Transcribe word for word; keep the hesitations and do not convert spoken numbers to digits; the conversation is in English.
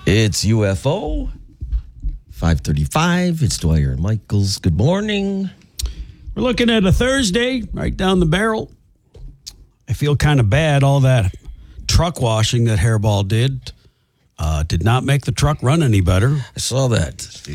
It's U F O, five thirty-five. It's Dwyer and Michaels. Good morning. We're looking at a Thursday, right down the barrel. I feel kind of bad. All that truck washing that Hairball did uh, did not make the truck run any better. I saw that.